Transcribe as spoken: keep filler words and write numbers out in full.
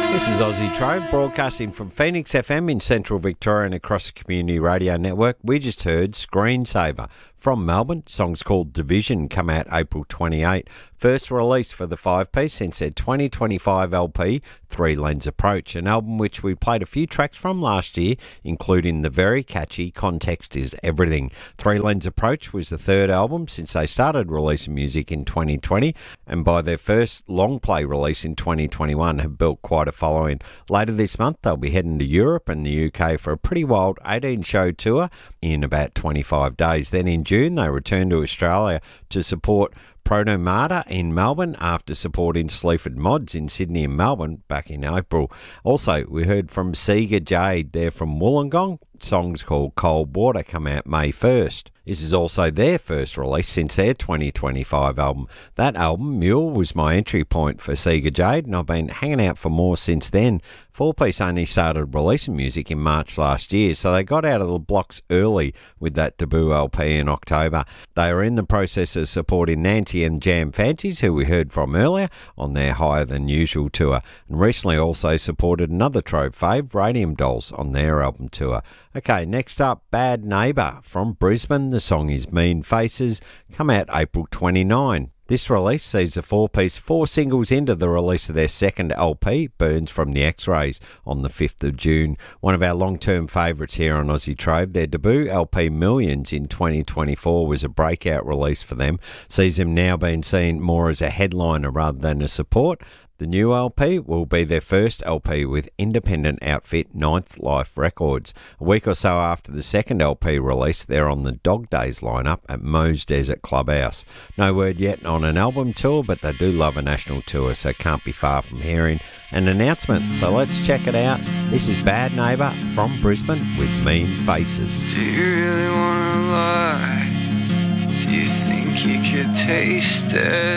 This is Aussie Trove, broadcasting from Phoenix F M in Central Victoria and across the Community Radio Network. We just heard Screensaver from Melbourne. Song's called Division, come out April twenty-eighth. First release for the five-piece since their twenty twenty-five L P, Three Lens Approach, an album which we played a few tracks from last year, including the very catchy Context is Everything. Three Lens Approach was the third album since they started releasing music in twenty twenty, and by their first long-play release in twenty twenty-one have built quite a following. Later this month, they'll be heading to Europe and the U K for a pretty wild eighteen-show tour in about twenty-five days. Then in June, they return to Australia to support Protomata in Melbourne after supporting Sleaford Mods in Sydney and Melbourne back in April. Also, we heard from Sega Jade. They're from Wollongong. Song's called Cold Water, come out May first. This is also their first release since their twenty twenty-five album. That album, Mule, was my entry point for Sega Jade, and I've been hanging out for more since then. Four Piece only started releasing music in March last year, so they got out of the blocks early with that debut L P in October. They are in the process of supporting Nancy and Jam Fancies, who we heard from earlier, on their Higher Than Usual tour, and recently also supported another Trove fave, Radium Dolls, on their album tour. Okay, next up, Bad Neighbour from Brisbane. The song is Mean Faces, come out April twenty-ninth. This release sees the four-piece four singles into the release of their second L P, Burns from the X-Rays, on the fifth of June. One of our long-term favourites here on Aussie Trove. Their debut L P, Millions, in twenty twenty-four was a breakout release for them. Sees them now being seen more as a headliner rather than a support. The new L P will be their first L P with independent outfit Ninth Life Records. A week or so after the second L P release, they're on the Dog Days lineup at Moe's Desert Clubhouse. No word yet on an album tour, but they do love a national tour, so can't be far from hearing an announcement. So let's check it out. This is Bad Neighbour from Brisbane with Mean Faces. Do you really want to lie? Do you think you could taste it?